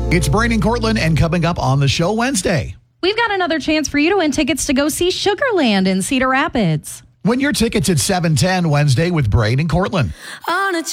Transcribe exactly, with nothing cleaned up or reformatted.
It's Brain and Cortland, and coming up on the show Wednesday. We've got another chance for you to win tickets to go see Sugarland in Cedar Rapids. Win your tickets at seven ten Wednesday with Brain and Cortland. On a